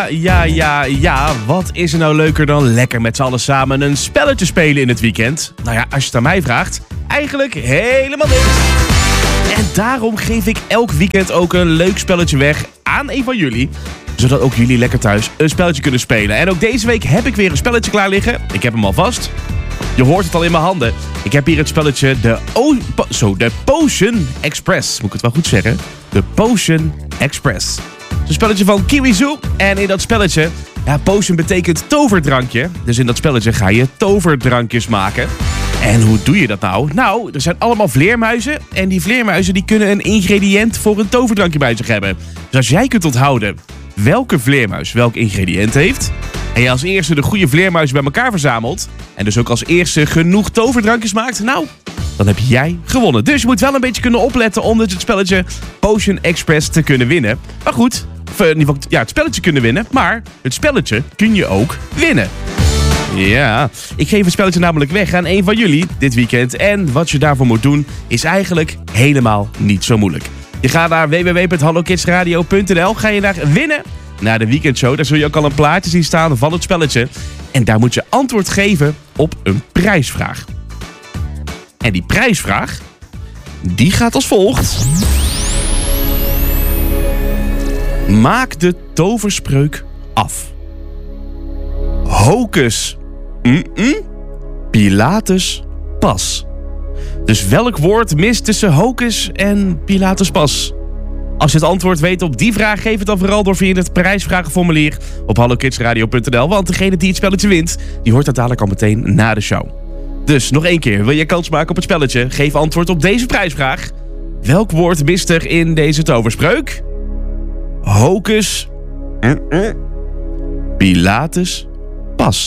Ja, wat is er nou leuker dan lekker met z'n allen samen een spelletje spelen in het weekend? Nou ja, als je het aan mij vraagt, eigenlijk helemaal niks. En daarom geef ik elk weekend ook een leuk spelletje weg aan een van jullie, zodat ook jullie lekker thuis een spelletje kunnen spelen. En ook deze week heb ik weer een spelletje klaar liggen. Ik heb hem al vast. Je hoort het al in mijn handen. Ik heb hier het spelletje de Potion Express. Moet ik het wel goed zeggen? De Potion Express. Het is een spelletje van Kiwizoo. En in dat spelletje, potion betekent toverdrankje. Dus in dat spelletje ga je toverdrankjes maken. En hoe doe je dat nou? Nou, er zijn allemaal vleermuizen. En die vleermuizen die kunnen een ingrediënt voor een toverdrankje bij zich hebben. Dus als jij kunt onthouden welke vleermuis welk ingrediënt heeft, en je als eerste de goede vleermuizen bij elkaar verzamelt, en dus ook als eerste genoeg toverdrankjes maakt, nou, dan heb jij gewonnen. Dus je moet wel een beetje kunnen opletten om het spelletje Potion Express te kunnen winnen. Maar goed, in ieder geval, het spelletje kunnen winnen, maar het spelletje kun je ook winnen. Ja, ik geef het spelletje namelijk weg aan een van jullie dit weekend. En wat je daarvoor moet doen is eigenlijk helemaal niet zo moeilijk. Je gaat naar www.hallokidsradio.nl, ga je naar winnen, naar de weekendshow. Daar zul je ook al een plaatje zien staan van het spelletje. En daar moet je antwoord geven op een prijsvraag. En die prijsvraag, die gaat als volgt. Maak de toverspreuk af. Hocus Pilatus pas. Dus welk woord mist tussen hocus en Pilatus pas? Als je het antwoord weet op die vraag, geef het dan vooral door via het prijsvragenformulier op hallokidsradio.nl. Want degene die het spelletje wint, die hoort dat dadelijk al meteen na de show. Dus nog één keer, wil je kans maken op het spelletje? Geef antwoord op deze prijsvraag. Welk woord mist er in deze toverspreuk? Hocus Pilatus pas.